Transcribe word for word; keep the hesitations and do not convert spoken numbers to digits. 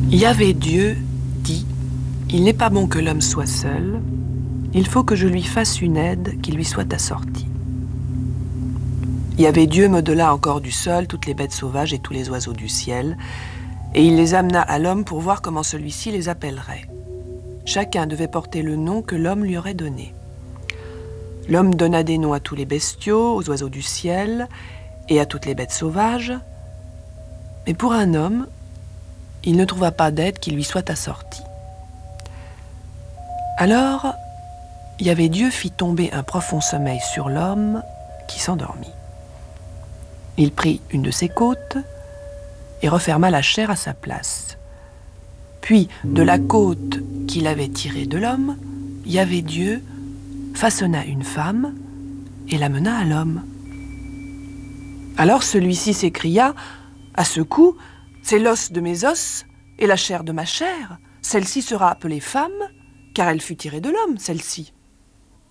Yahvé Dieu dit, « Il n'est pas bon que l'homme soit seul, il faut que je lui fasse une aide qui lui soit assortie. » Yahvé Dieu modela encore du sol toutes les bêtes sauvages et tous les oiseaux du ciel, et il les amena à l'homme pour voir comment celui-ci les appellerait. Chacun devait porter le nom que l'homme lui aurait donné. L'homme donna des noms à tous les bestiaux, aux oiseaux du ciel et à toutes les bêtes sauvages, mais pour un homme, il ne trouva pas d'aide qui lui soit assortie. Alors, Yahvé Dieu fit tomber un profond sommeil sur l'homme qui s'endormit. Il prit une de ses côtes et referma la chair à sa place. Puis, de la côte qu'il avait tirée de l'homme, Yahvé Dieu façonna une femme et la mena à l'homme. Alors celui-ci s'écria, « À ce coup, c'est l'os de mes os et la chair de ma chair. Celle-ci sera appelée femme, car elle fut tirée de l'homme, celle-ci. »